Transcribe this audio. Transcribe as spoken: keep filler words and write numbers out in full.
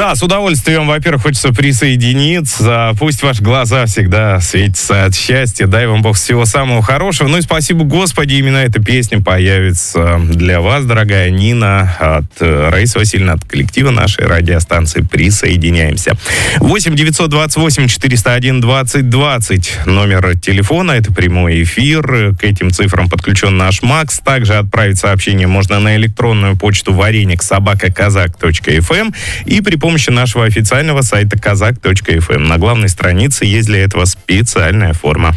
Да, с удовольствием, во-первых, хочется присоединиться. Пусть ваши глаза всегда светятся от счастья. Дай вам Бог всего самого хорошего. Ну и спасибо, Господи, именно эта песня появится для вас, дорогая Нина, от Раисы Васильевны, от коллектива нашей радиостанции. Присоединяемся. восемь девятьсот двадцать восемь четыреста один двадцать двадцать номер телефона. Это прямой эфир. К этим цифрам подключен наш Макс. Также отправить сообщение можно на электронную почту вареник собака казак точка эф эм и при помощи нашего официального сайта казак точка эф эм. На главной странице есть для этого специальная форма.